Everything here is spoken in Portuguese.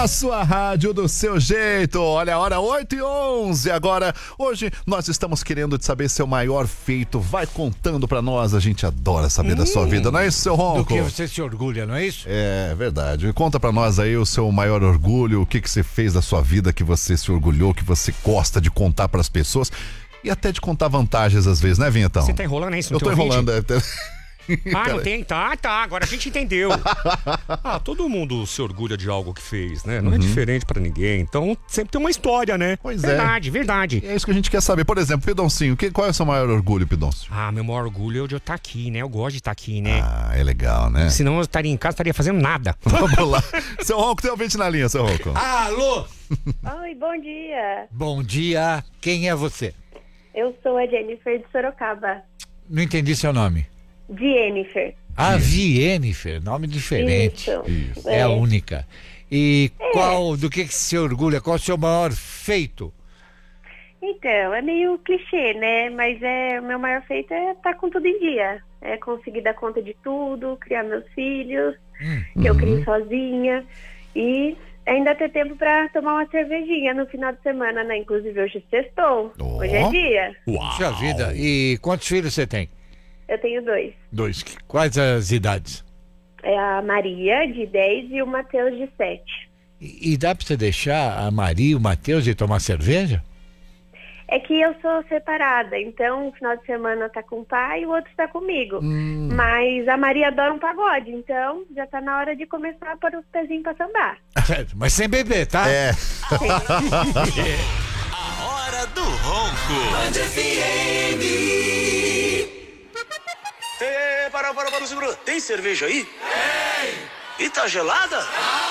Na sua rádio, do seu jeito. Olha a hora, 8h11 agora. Hoje nós estamos querendo saber seu maior feito. Vai contando pra nós, a gente adora saber da sua vida, não é isso, seu Ronco? Do que você se orgulha, não é isso? É verdade. Conta pra nós aí o seu maior orgulho, o que você fez da sua vida que você se orgulhou, que você gosta de contar pras pessoas e até de contar vantagens às vezes, né, Vinhetão? Você tá enrolando, é isso? Eu tô enrolando. Não tem? Tá, agora a gente entendeu. Todo mundo se orgulha de algo que fez, né? Não é diferente pra ninguém, então sempre tem uma história, né? Pois Verdade. É isso que a gente quer saber. Por exemplo, Pidoncinho, qual é o seu maior orgulho, Pidoncio? Meu maior orgulho é de eu estar aqui, né? Eu gosto de estar aqui, né? É legal, né? Senão eu estaria em casa, estaria fazendo nada. Vamos lá. Seu Ronco, tem ouvinte na linha, seu Ronco. Alô? Oi, bom dia. Bom dia. Quem é você? Eu sou a Jennifer de Sorocaba. Não entendi seu nome. Jennifer. Jennifer, nome diferente. Isso. É a única. E do que se orgulha? Qual é o seu maior feito? Então, é meio clichê, né? Mas o meu maior feito é estar com tudo em dia. É conseguir dar conta de tudo, criar meus filhos, que eu crio sozinha. E ainda ter tempo pra tomar uma cervejinha no final de semana, né? Inclusive hoje sextou. Hoje é dia. Puxa vida. E quantos filhos você tem? Eu tenho 2. 2. Quais as idades? É a Maria, de 10, e o Matheus, de 7. E dá pra você deixar a Maria e o Matheus ir tomar cerveja? É que eu sou separada, então no final de semana tá com o pai e o outro tá comigo. Mas a Maria adora um pagode, então já tá na hora de começar a pôr os pezinhos pra sambar. Certo, mas sem beber, tá? A hora do ronco. Band FM. Para, segura. Tem cerveja aí? Tem. E tá gelada?